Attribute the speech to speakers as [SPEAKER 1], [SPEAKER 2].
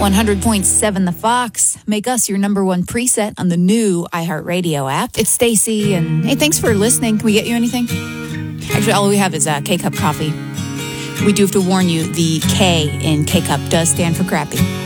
[SPEAKER 1] 100.7 The Fox. Make us your number one preset on the new iHeartRadio app. It's Stacy, and hey, thanks for listening. Can we get you anything? Actually, all we have is K-Cup coffee. We do have to warn you, the K in K-Cup does stand for crappy.